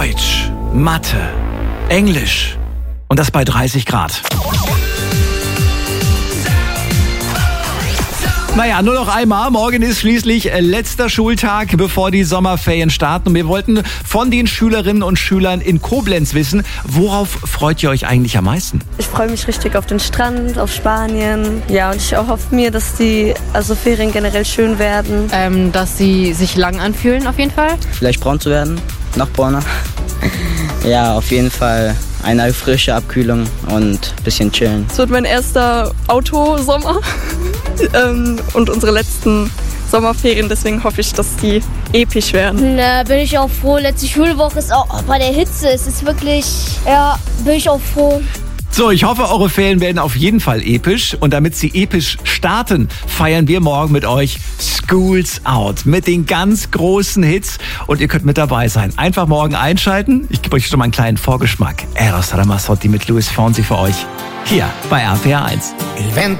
Deutsch, Mathe, Englisch und das bei 30 Grad. Naja, nur noch einmal. Morgen ist schließlich letzter Schultag, bevor die Sommerferien starten. Und wir wollten von den Schülerinnen und Schülern in Koblenz wissen, worauf freut ihr euch eigentlich am meisten? Ich freue mich richtig auf den Strand, auf Spanien. Ja, und ich erhoffe mir, dass die Ferien generell schön werden. Dass sie sich lang anfühlen auf jeden Fall. Vielleicht braun zu werden, noch brauner. Ja, auf jeden Fall eine frische Abkühlung und ein bisschen chillen. Es wird mein erster Autosommer und unsere letzten Sommerferien, deswegen hoffe ich, dass die episch werden. Na, bin ich auch froh. Letzte Schulwoche ist auch bei der Hitze. Es ist wirklich, bin ich auch froh. So, ich hoffe, eure Ferien werden auf jeden Fall episch. Und damit sie episch starten, feiern wir morgen mit euch Schools Out mit den ganz großen Hits. Und ihr könnt mit dabei sein. Einfach morgen einschalten. Ich gebe euch schon mal einen kleinen Vorgeschmack. Eros Ramazzotti mit Luis Fonsi für euch. Hier bei RPR 1.